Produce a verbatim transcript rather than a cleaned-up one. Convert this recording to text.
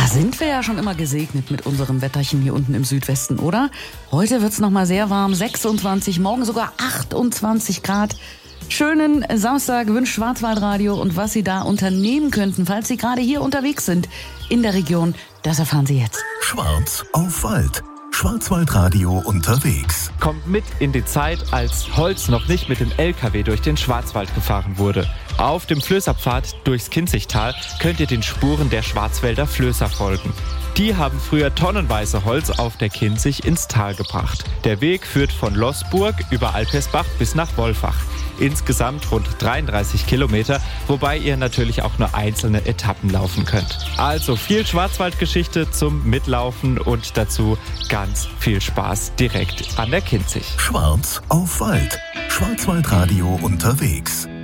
sind wir ja schon immer gesegnet mit unserem Wetterchen hier unten im Südwesten, oder? Heute wird's noch mal sehr warm, sechsundzwanzig, morgen sogar achtundzwanzig Grad. Schönen Samstag wünscht Schwarzwaldradio, und was Sie da unternehmen könnten, falls Sie gerade hier unterwegs sind in der Region, das erfahren Sie jetzt. Schwarz auf Wald. Schwarzwaldradio unterwegs. Kommt mit in die Zeit, als Holz noch nicht mit dem L K W durch den Schwarzwald gefahren wurde. Auf dem Flößerpfad durchs Kinzigtal könnt ihr den Spuren der Schwarzwälder Flößer folgen. Die haben früher tonnenweise Holz auf der Kinzig ins Tal gebracht. Der Weg führt von Loßburg über Alpersbach bis nach Wolfach. Insgesamt rund dreiunddreißig Kilometer, wobei ihr natürlich auch nur einzelne Etappen laufen könnt. Also viel Schwarzwaldgeschichte zum Mitlaufen und dazu ganz viel Spaß direkt an der Kinzig. Schwarz auf Wald. Schwarzwaldradio unterwegs.